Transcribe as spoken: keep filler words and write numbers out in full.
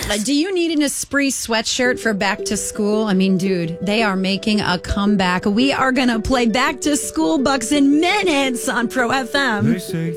Uh, do you need an Esprit sweatshirt for back to school? I mean, dude, they are making a comeback. We are going to play back to school bucks in minutes on Pro F M. They say